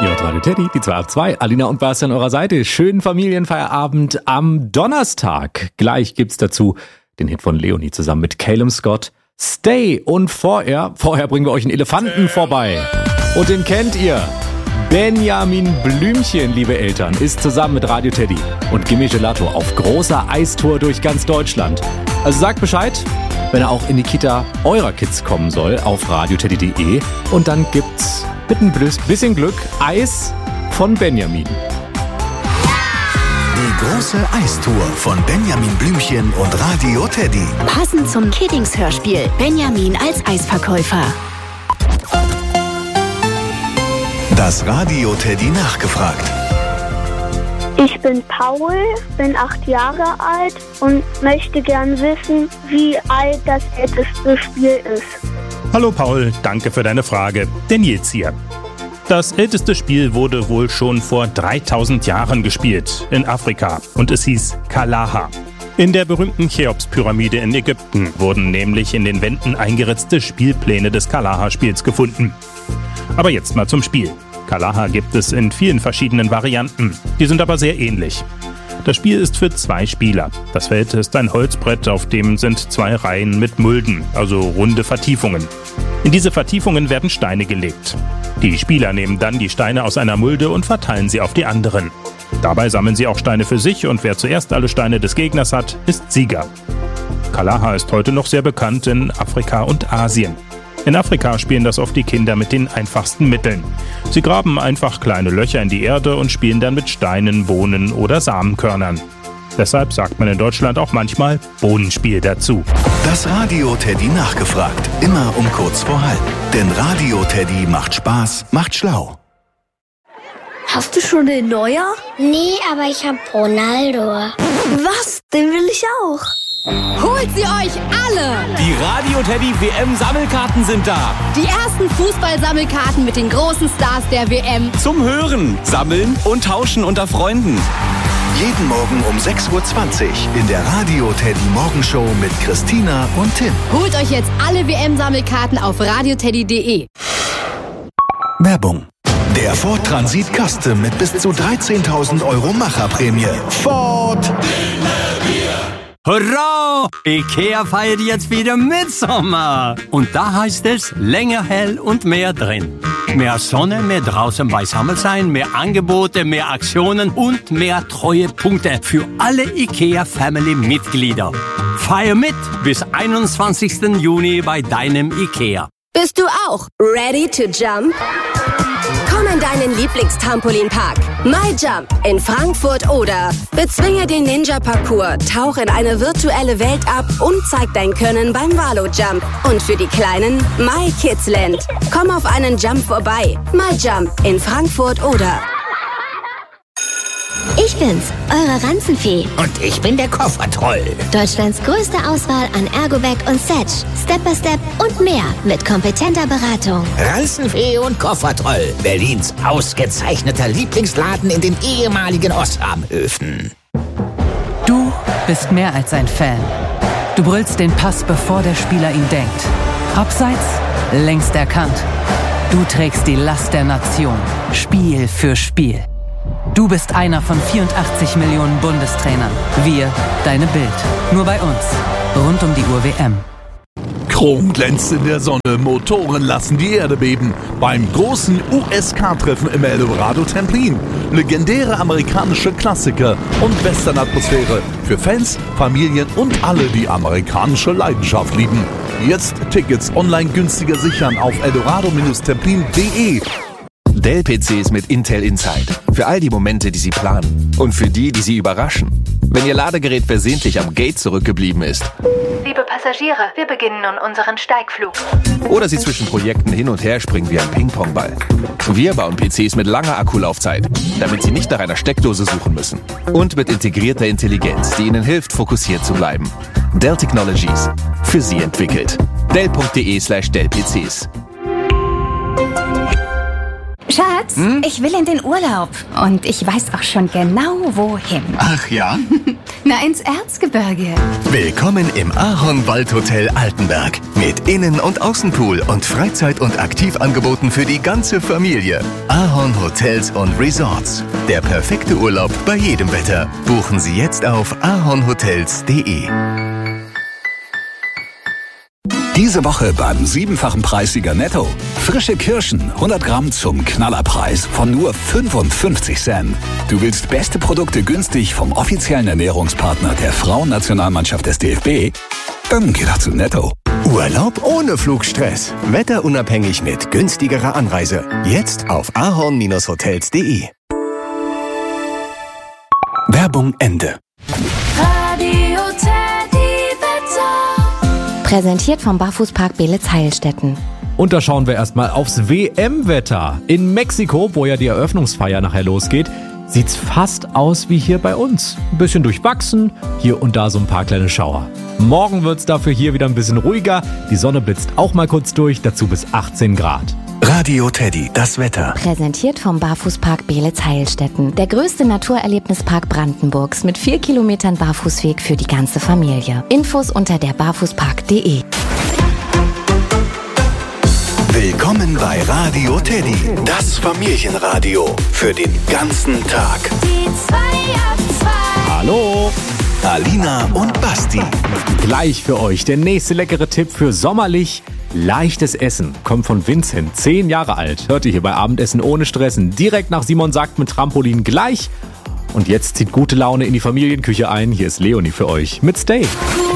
Ihr hört Radio Teddy, die 282, Alina und Basti an eurer Seite. Schönen Familienfeierabend am Donnerstag. Gleich gibt's dazu den Hit von Leonie zusammen mit Calum Scott, Stay. Und vorher bringen wir euch einen Elefanten vorbei. Und den kennt ihr. Benjamin Blümchen, liebe Eltern, ist zusammen mit Radio Teddy und Gimme Gelato auf großer Eistour durch ganz Deutschland. Also sagt Bescheid, wenn er auch in die Kita eurer Kids kommen soll, auf radioteddy.de. Und dann gibt's mit ein bisschen Glück Eis von Benjamin. Die große Eistour von Benjamin Blümchen und Radio Teddy. Passend zum Kiddings-Hörspiel Benjamin als Eisverkäufer. Das Radio Teddy nachgefragt. Ich bin Paul, bin 8 Jahre alt und möchte gern wissen, wie alt das älteste Spiel ist. Hallo Paul, danke für deine Frage. Der Nils hier. Das älteste Spiel wurde wohl schon vor 3000 Jahren gespielt, in Afrika, und es hieß Kalaha. In der berühmten Cheops-Pyramide in Ägypten wurden nämlich in den Wänden eingeritzte Spielpläne des Kalaha-Spiels gefunden. Aber jetzt mal zum Spiel. Kalaha gibt es in vielen verschiedenen Varianten. Die sind aber sehr ähnlich. Das Spiel ist für 2 Spieler. Das Feld ist ein Holzbrett, auf dem sind 2 Reihen mit Mulden, also runde Vertiefungen. In diese Vertiefungen werden Steine gelegt. Die Spieler nehmen dann die Steine aus einer Mulde und verteilen sie auf die anderen. Dabei sammeln sie auch Steine für sich und wer zuerst alle Steine des Gegners hat, ist Sieger. Kalaha ist heute noch sehr bekannt in Afrika und Asien. In Afrika spielen das oft die Kinder mit den einfachsten Mitteln. Sie graben einfach kleine Löcher in die Erde und spielen dann mit Steinen, Bohnen oder Samenkörnern. Deshalb sagt man in Deutschland auch manchmal Bohnenspiel dazu. Das Radio Teddy nachgefragt. Immer um kurz vor halb. Denn Radio Teddy macht Spaß, macht schlau. Hast du schon den Neuer? Nee, aber ich hab Ronaldo. Was? Den will ich auch. Holt sie euch alle! Die Radio Teddy WM-Sammelkarten sind da. Die ersten Fußball-Sammelkarten mit den großen Stars der WM. Zum Hören, Sammeln und Tauschen unter Freunden. Jeden Morgen um 6.20 Uhr in der Radio Teddy Morgenshow mit Christina und Tim. Holt euch jetzt alle WM-Sammelkarten auf radioteddy.de. Werbung. Der Ford Transit Custom mit bis zu 13.000 Euro Macherprämie. Ford! Hurra! Ikea feiert jetzt wieder Mitsommer. Und da heißt es länger hell und mehr drin. Mehr Sonne, mehr draußen beisammen sein, mehr Angebote, mehr Aktionen und mehr Treuepunkte für alle Ikea-Family-Mitglieder. Feier mit bis 21. Juni bei deinem Ikea. Bist du auch ready to jump? Komm in deinen Lieblingstrampolinpark MyJump in Frankfurt oder bezwinge den Ninja-Parcours, tauch in eine virtuelle Welt ab und zeig dein Können beim Valo-Jump. Und für die Kleinen MyKidsLand. Komm auf einen Jump vorbei. MyJump in Frankfurt oder... Ich bin's, eure Ranzenfee. Und ich bin der Koffertroll. Deutschlands größte Auswahl an Ergobag und Setch, Step by Step und mehr mit kompetenter Beratung. Ranzenfee und Koffertroll, Berlins ausgezeichneter Lieblingsladen in den ehemaligen Osramhöfen. Du bist mehr als ein Fan. Du brüllst den Pass, bevor der Spieler ihn denkt. Abseits, längst erkannt. Du trägst die Last der Nation, Spiel für Spiel. Du bist einer von 84 Millionen Bundestrainern. Wir, deine Bild. Nur bei uns. Rund um die Uhr WM. Chrom glänzt in der Sonne, Motoren lassen die Erde beben. Beim großen USK-Treffen im Eldorado Templin. Legendäre amerikanische Klassiker und Western-Atmosphäre für Fans, Familien und alle, die amerikanische Leidenschaft lieben. Jetzt Tickets online günstiger sichern auf eldorado-templin.de. Dell-PCs mit Intel Inside. Für all die Momente, die Sie planen. Und für die, die Sie überraschen. Wenn Ihr Ladegerät versehentlich am Gate zurückgeblieben ist. Liebe Passagiere, wir beginnen nun unseren Steigflug. Oder Sie zwischen Projekten hin und her springen wie ein Ping-Pong-Ball. Wir bauen PCs mit langer Akkulaufzeit, damit Sie nicht nach einer Steckdose suchen müssen. Und mit integrierter Intelligenz, die Ihnen hilft, fokussiert zu bleiben. Dell Technologies. Für Sie entwickelt. Dell.de/Dell-PCs. Schatz, ich will in den Urlaub. Und ich weiß auch schon genau, wohin. Ach ja? Na, ins Erzgebirge. Willkommen im Ahorn Waldhotel Altenberg. Mit Innen- und Außenpool und Freizeit- und Aktivangeboten für die ganze Familie. Ahorn Hotels und Resorts. Der perfekte Urlaub bei jedem Wetter. Buchen Sie jetzt auf ahornhotels.de. Diese Woche beim 7-fachen Preissieger Netto. Frische Kirschen, 100 Gramm zum Knallerpreis von nur 55 Cent. Du willst beste Produkte günstig vom offiziellen Ernährungspartner der Frauennationalmannschaft des DFB? Dann geh doch zu Netto. Urlaub ohne Flugstress. Wetterunabhängig mit günstigerer Anreise. Jetzt auf ahorn-hotels.de. Werbung Ende. Präsentiert vom Barfußpark Beelitz-Heilstätten. Und da schauen wir erstmal aufs WM-Wetter. In Mexiko, wo ja die Eröffnungsfeier nachher losgeht, sieht's fast aus wie hier bei uns. Ein bisschen durchwachsen, hier und da so ein paar kleine Schauer. Morgen wird's dafür hier wieder ein bisschen ruhiger. Die Sonne blitzt auch mal kurz durch, dazu bis 18 Grad. Radio Teddy, das Wetter. Präsentiert vom Barfußpark Beelitz-Heilstätten. Der größte Naturerlebnispark Brandenburgs mit 4 Kilometern Barfußweg für die ganze Familie. Infos unter derbarfußpark.de. Willkommen bei Radio Teddy, das Familienradio für den ganzen Tag. Die 2 ab 2. Hallo! Alina und Basti. Gleich für euch der nächste leckere Tipp für sommerlich leichtes Essen. Kommt von Vincent, 10 Jahre alt. Hört ihr hier bei Abendessen ohne Stressen. Direkt nach Simon sagt mit Trampolin gleich. Und jetzt zieht gute Laune in die Familienküche ein. Hier ist Leonie für euch mit Stay.